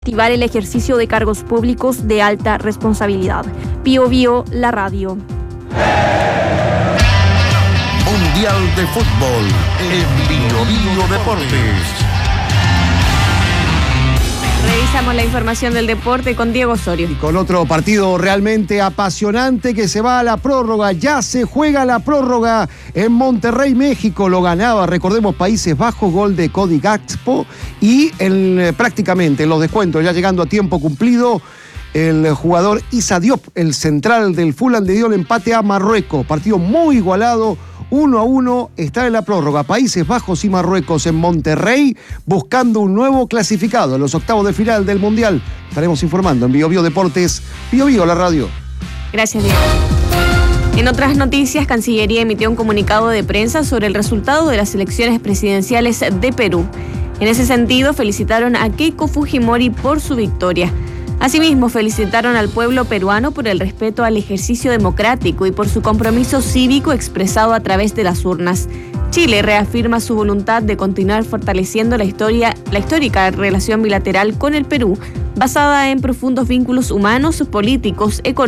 Activar el ejercicio de cargos públicos de alta responsabilidad. Bío Bío, la radio. Mundial de Fútbol en Bío Bío Deportes. Revisamos la información del deporte con Diego Osorio. Y con otro partido realmente apasionante que se va a la prórroga. Ya se juega la prórroga en Monterrey, México. Lo ganaba, recordemos, Países Bajos, gol de Cody Gakpo. Y prácticamente en los descuentos, ya llegando a tiempo cumplido, el jugador Issa Diop, el central del Fulham, le dio el empate a Marruecos. Partido muy igualado. 1-1, está en la prórroga. Países Bajos y Marruecos en Monterrey buscando un nuevo clasificado en los octavos de final del Mundial. Estaremos informando en Bío Bío Deportes, Bío Bío, la radio. Gracias, Diego. En otras noticias, Cancillería emitió un comunicado de prensa sobre el resultado de las elecciones presidenciales de Perú. En ese sentido, felicitaron a Keiko Fujimori por su victoria. Asimismo, felicitaron al pueblo peruano por el respeto al ejercicio democrático y por su compromiso cívico expresado a través de las urnas. Chile reafirma su voluntad de continuar fortaleciendo la histórica relación bilateral con el Perú, basada en profundos vínculos humanos, políticos, económicos